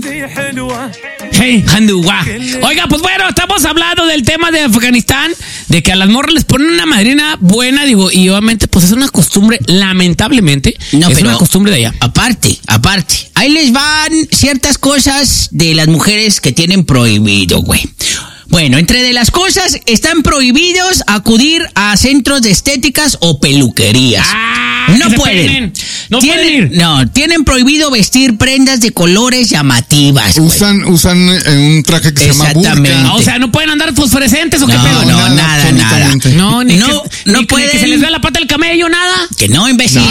Hey, Handua. Oiga, pues bueno, estamos hablando del tema de Afganistán, de que a las morras les ponen una madrina buena, digo, y obviamente pues es una costumbre, lamentablemente, no, es pero una costumbre de allá. Aparte, ahí les van ciertas cosas de las mujeres que tienen prohibido, güey. Bueno, entre de las cosas están prohibidos acudir a centros de estéticas o peluquerías. No pueden. No pueden ir. No, tienen prohibido vestir prendas de colores llamativas. Usan un traje que se llama burka. O sea, ¿no pueden andar fosforescentes o qué pedo? No, nada. No, ni pueden, que se les vea la pata del camello, nada. Que no, imbécil.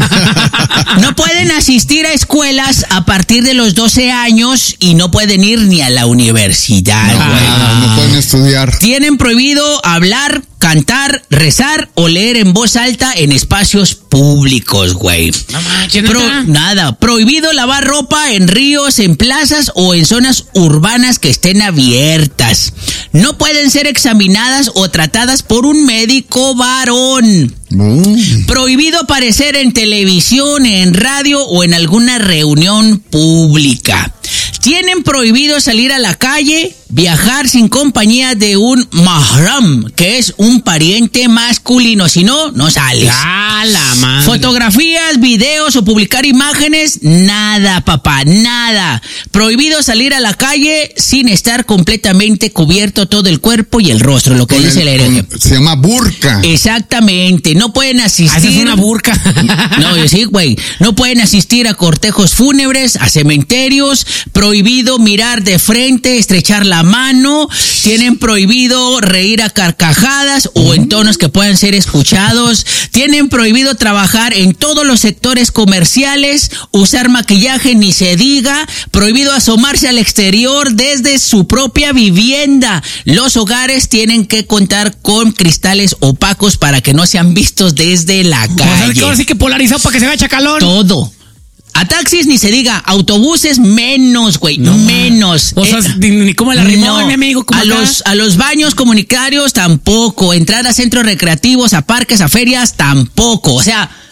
No pueden asistir a escuelas a partir de los 12 años y no pueden ir ni a la universidad, güey. No pueden estudiar. Tienen prohibido hablar, cantar, rezar o leer en voz alta en espacios públicos, güey. No manches, nada. Prohibido lavar ropa en ríos, en plazas o en zonas urbanas que estén abiertas. No pueden ser examinadas o tratadas por un médico varón. Prohibido aparecer en televisión, en radio o en alguna reunión pública. Tienen prohibido salir a la calle, viajar sin compañía de un mahram, que es un pariente masculino. Si no, no sales. La madre. Fotografías, videos o publicar imágenes, nada, papá, nada. Prohibido salir a la calle sin estar completamente cubierto todo el cuerpo y el rostro, lo que dice el hereje. Se llama burka. Exactamente. No pueden asistir. ¿Esa es una burka? No, sí, güey. No pueden asistir a cortejos fúnebres, a cementerios. Prohibido mirar de frente, estrechar la mano. Tienen prohibido reír a carcajadas o en tonos que puedan ser escuchados. Tienen prohibido trabajar en todos los sectores comerciales. Usar maquillaje ni se diga. Prohibido asomarse al exterior desde su propia vivienda. Los hogares tienen que contar con cristales opacos para que no sean vistos desde la calle. Así que polarizado para que se vea chacalón. Todo. A taxis ni se diga, autobuses menos, güey, menos. O sea, ni cómo la rimó, mi amigo. A los baños comunitarios tampoco, entrar a centros recreativos, a parques, a ferias tampoco, o sea...